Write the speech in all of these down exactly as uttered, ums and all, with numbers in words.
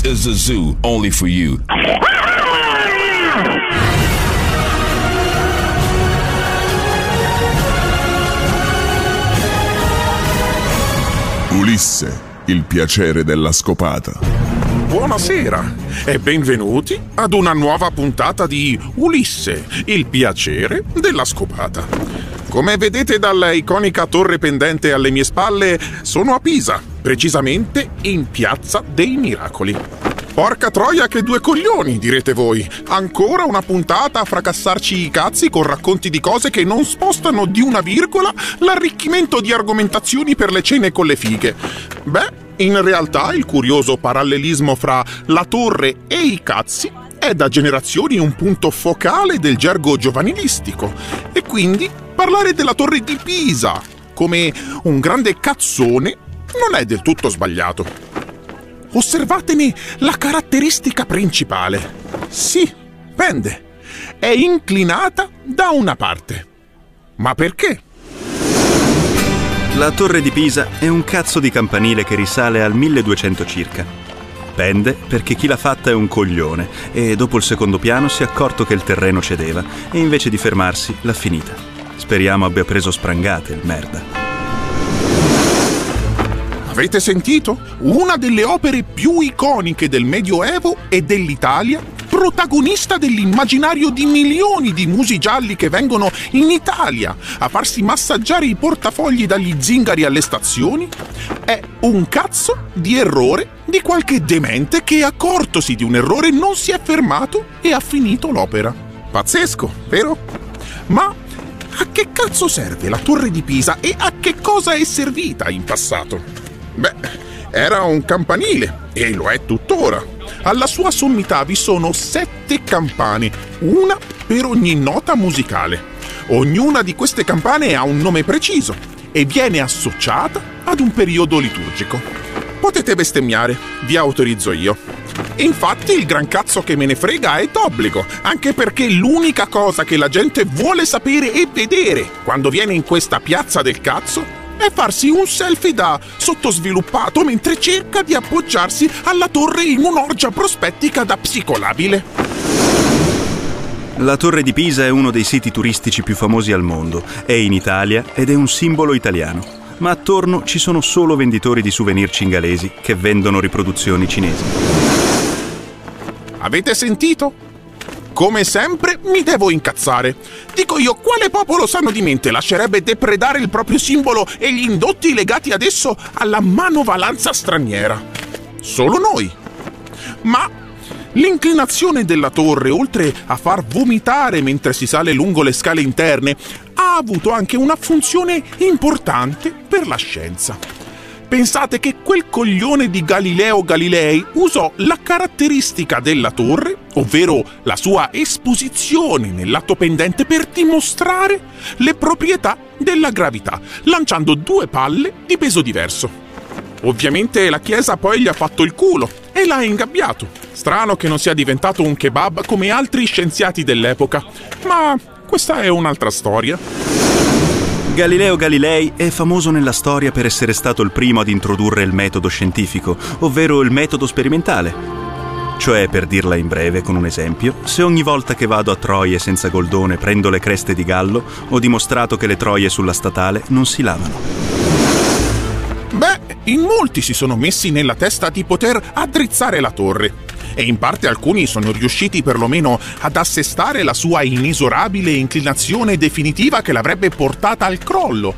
This is a zoo only for you. Ulisse, il piacere della scopata. Buonasera e benvenuti ad una nuova puntata di Ulisse, il piacere della scopata. Come vedete dalla iconica torre pendente alle mie spalle, sono a Pisa, precisamente in Piazza dei Miracoli. Porca troia che due coglioni, direte voi. Ancora una puntata a fracassarci i cazzi con racconti di cose che non spostano di una virgola l'arricchimento di argomentazioni per le cene con le fighe. Beh, in realtà il curioso parallelismo fra la torre e i cazzi è da generazioni un punto focale del gergo giovanilistico. E quindi parlare della torre di Pisa come un grande cazzone non è del tutto sbagliato. Osservatene la caratteristica principale. Sì, pende. È inclinata da una parte. Ma perché? La torre di Pisa è un cazzo di campanile che risale al milleduecento circa. Pende perché chi l'ha fatta è un coglione e dopo il secondo piano si è accorto che il terreno cedeva e invece di fermarsi l'ha finita. Speriamo abbia preso sprangate il merda. Avete sentito? Una delle opere più iconiche del Medioevo e dell'Italia, protagonista dell'immaginario di milioni di musi gialli che vengono in Italia a farsi massaggiare i portafogli dagli zingari alle stazioni, è un cazzo di errore di qualche demente che, accortosi di un errore, non si è fermato e ha finito l'opera. Pazzesco, vero? Ma a che cazzo serve la torre di Pisa e a che cosa è servita in passato? Beh, era un campanile e lo è tuttora. Alla sua sommità vi sono sette campane, una per ogni nota musicale. Ognuna di queste campane ha un nome preciso e viene associata ad un periodo liturgico. Potete bestemmiare, vi autorizzo io. Infatti il gran cazzo che me ne frega è d'obbligo, anche perché l'unica cosa che la gente vuole sapere e vedere quando viene in questa piazza del cazzo è farsi un selfie da sottosviluppato mentre cerca di appoggiarsi alla torre in un'orgia prospettica da psicolabile. La torre di Pisa è uno dei siti turistici più famosi al mondo, è in Italia ed è un simbolo italiano, ma attorno ci sono solo venditori di souvenir cingalesi che vendono riproduzioni cinesi. Avete sentito? Come sempre mi devo incazzare. Dico io, quale popolo sano di mente lascerebbe depredare il proprio simbolo e gli indotti legati ad esso alla manovalanza straniera? Solo noi. Ma l'inclinazione della torre, oltre a far vomitare mentre si sale lungo le scale interne, ha avuto anche una funzione importante per la scienza. Pensate che quel coglione di Galileo Galilei usò la caratteristica della torre, ovvero la sua esposizione nel lato pendente, per dimostrare le proprietà della gravità, lanciando due palle di peso diverso. Ovviamente la Chiesa poi gli ha fatto il culo e l'ha ingabbiato. Strano che non sia diventato un kebab come altri scienziati dell'epoca, ma questa è un'altra storia. Galileo Galilei è famoso nella storia per essere stato il primo ad introdurre il metodo scientifico, ovvero il metodo sperimentale. Cioè, per dirla in breve con un esempio, se ogni volta che vado a Troie senza Goldone prendo le creste di gallo, ho dimostrato che le troie sulla statale non si lavano. Beh, in molti si sono messi nella testa di poter addrizzare la torre. E in parte alcuni sono riusciti perlomeno ad assestare la sua inesorabile inclinazione definitiva che l'avrebbe portata al crollo.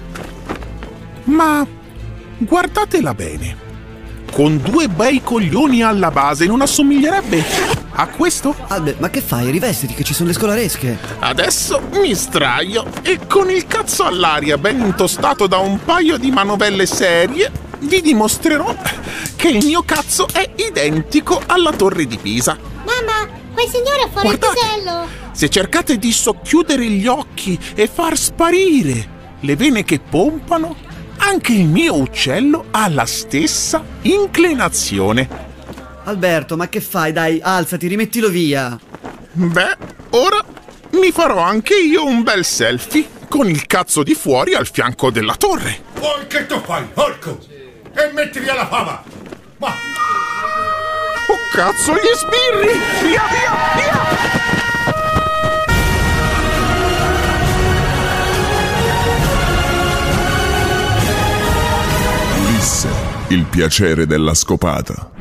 Ma guardatela bene. Con due bei coglioni alla base non assomiglierebbe a questo? Albe, ma che fai? Rivestiti che ci sono le scolaresche. Adesso mi sdraio e con il cazzo all'aria ben intostato da un paio di manovelle serie vi dimostrerò che il mio cazzo è identico alla torre di Pisa. Mamma, quel signore è fuori il pisello. Se cercate di socchiudere gli occhi e far sparire le vene che pompano, anche il mio uccello ha la stessa inclinazione. Alberto, ma che fai? Dai, alzati, rimettilo via. Beh, ora mi farò anche io un bel selfie con il cazzo di fuori al fianco della torre. Poi che tu fai, orco? E metti via la fava! Ma... Oh Cazzo, gli sbirri! Via, via, via! Ulisse, il piacere della scopata.